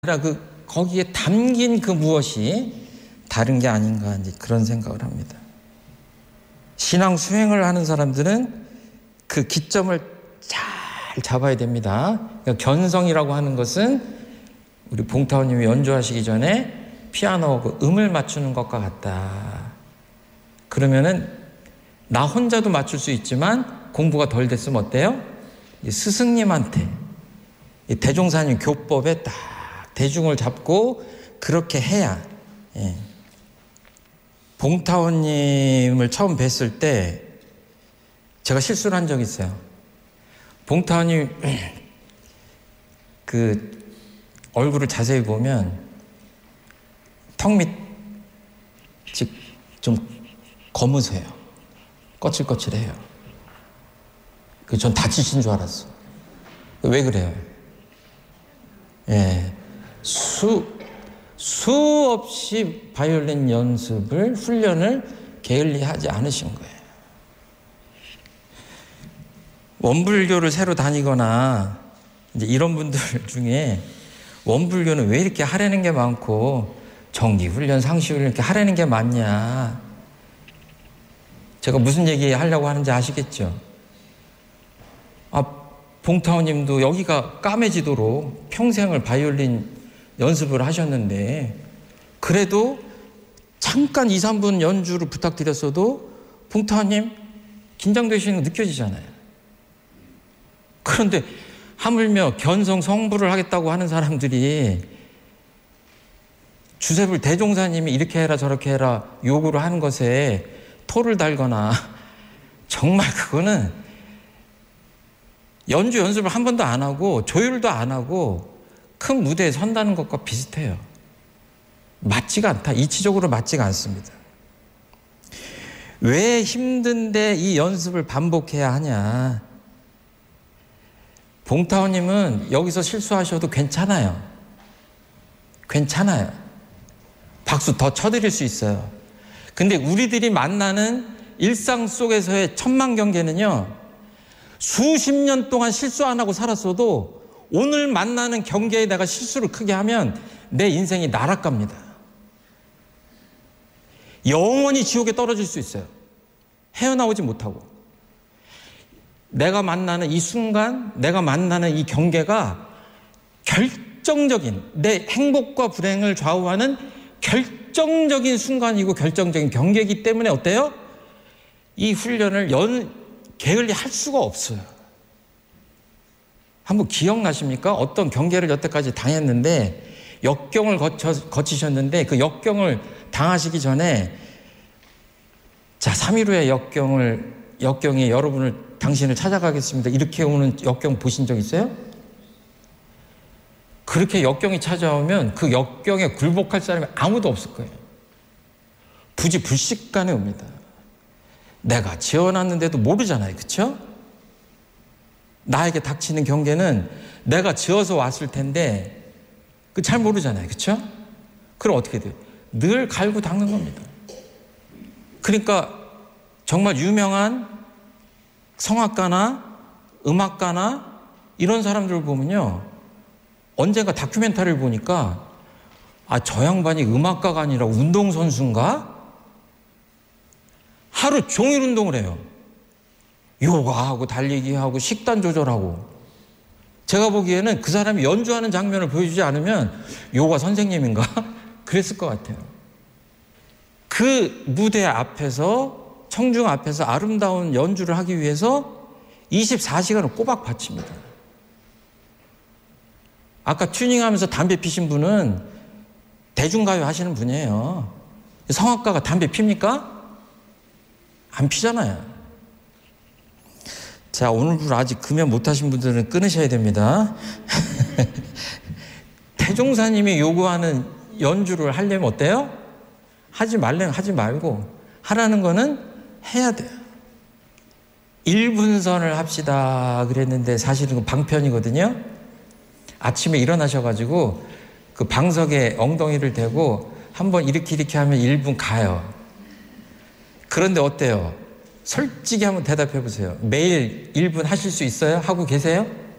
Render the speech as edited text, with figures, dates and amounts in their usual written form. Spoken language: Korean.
거기에 담긴 그 무엇이 다른 게 아닌가 이제 그런 생각을 합니다. 신앙 수행을 하는 사람들은 그 기점을 잘 잡아야 됩니다. 그러니까 견성이라고 하는 것은 우리 봉타오님이 연주하시기 전에 피아노 그 음을 맞추는 것과 같다. 그러면은 나 혼자도 맞출 수 있지만 공부가 덜 됐으면 어때요? 스승님한테 대종사님 교법에 딱 대중을 잡고 그렇게 해야. 봉타오님을 처음 뵀을 때 제가 실수를 한 적이 있어요. 봉타오님 그 얼굴을 자세히 보면 턱 밑이 좀 검으세요. 거칠거칠해요. 전 다치신 줄 알았어. 왜 그래요? 수없이 바이올린 연습을, 훈련을 게을리하지 않으신 거예요. 원불교를 새로 다니거나 이제 이런 분들 중에 원불교는 왜 이렇게 하라는 게 많고 정기훈련, 상시훈련 이렇게 하라는 게 많냐. 제가 무슨 얘기 하려고 하는지 아시겠죠? 봉타오님도 여기가 까매지도록 평생을 바이올린 연습을 하셨는데 그래도 잠깐 2, 3분 연주를 부탁드렸어도 봉타오님 긴장되시는 거 느껴지잖아요. 그런데 하물며 견성 성불을 하겠다고 하는 사람들이 주세불 대종사님이 이렇게 해라 저렇게 해라 요구를 하는 것에 토를 달거나 정말 그거는 연주 연습을 한 번도 안 하고 조율도 안 하고 큰 무대에 선다는 것과 비슷해요. 맞지가 않다. 이치적으로 맞지가 않습니다. 왜 힘든데 이 연습을 반복해야 하냐. 봉타오님은 여기서 실수하셔도 괜찮아요. 괜찮아요. 박수 더 쳐드릴 수 있어요. 근데 우리들이 만나는 일상 속에서의 천만경계는요, 수십 년 동안 실수 안 하고 살았어도 오늘 만나는 경계에 내가 실수를 크게 하면 내 인생이 나락갑니다. 영원히 지옥에 떨어질 수 있어요. 헤어나오지 못하고. 내가 만나는 이 순간, 내가 만나는 이 경계가 결정적인, 내 행복과 불행을 좌우하는 결정적인 순간이고 결정적인 경계이기 때문에 어때요? 이 훈련을 게을리 할 수가 없어요. 한번 기억나십니까? 어떤 경계를 여태까지 당했는데 역경을 거치셨는데 그 역경을 당하시기 전에 자 3일 후에 역경이 당신을 찾아가겠습니다. 이렇게 오는 역경 보신 적 있어요? 그렇게 역경이 찾아오면 그 역경에 굴복할 사람이 아무도 없을 거예요. 부지불식간에 옵니다. 내가 지어놨는데도 모르잖아요. 그렇죠? 나에게 닥치는 경계는 내가 지어서 왔을 텐데 잘 모르잖아요. 그렇죠? 그럼 어떻게 돼요? 늘 갈고 닦는 겁니다. 그러니까 정말 유명한 성악가나 음악가나 이런 사람들을 보면요, 언젠가 다큐멘터리를 보니까 저 양반이 음악가가 아니라 운동선수인가? 하루 종일 운동을 해요. 요가하고 달리기하고 식단 조절하고. 제가 보기에는 그 사람이 연주하는 장면을 보여주지 않으면 요가 선생님인가? 그랬을 것 같아요. 그 무대 앞에서, 청중 앞에서 아름다운 연주를 하기 위해서 24시간을 꼬박 바칩니다. 아까 튜닝하면서 담배 피신 분은 대중가요 하시는 분이에요. 성악가가 담배 핍니까? 안 피잖아요. 자, 오늘부로 아직 금연 못하신 분들은 끊으셔야 됩니다. 대종사님이 요구하는 연주를 하려면 어때요? 하지 말려면 하지 말고 하라는 거는 해야 돼요. 1분선을 합시다 그랬는데 사실은 그 방편이거든요. 아침에 일어나셔가지고 그 방석에 엉덩이를 대고 한번 이렇게 하면 1분 가요. 그런데 어때요? 솔직히 한번 대답해 보세요. 매일 1분 하실 수 있어요? 하고 계세요?